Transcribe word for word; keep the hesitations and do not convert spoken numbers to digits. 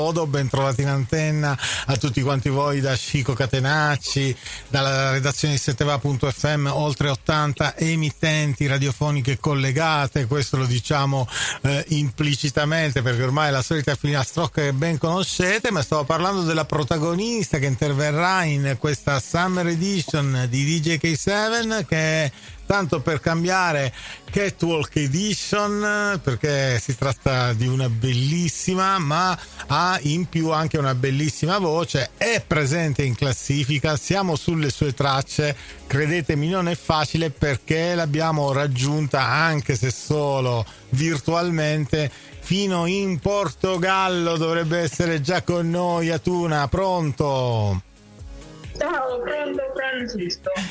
Ben trovati in antenna a tutti quanti voi da Chico Catenacci, dalla redazione di setteva punto effe emme, oltre ottanta emittenti radiofoniche collegate. Questo lo diciamo eh, implicitamente perché ormai è la solita filastrocca che ben conoscete, ma stavo parlando della protagonista che interverrà in questa Summer Edition di D J K sette, che è, tanto per cambiare, Catwalk Edition, perché si tratta di una bellissima, ma ha in più anche una bellissima voce, è presente in classifica, siamo sulle sue tracce, credetemi non è facile perché l'abbiamo raggiunta, anche se solo virtualmente, fino in Portogallo. Dovrebbe essere già con noi Atuna, pronto? Ciao, pronto Francisco.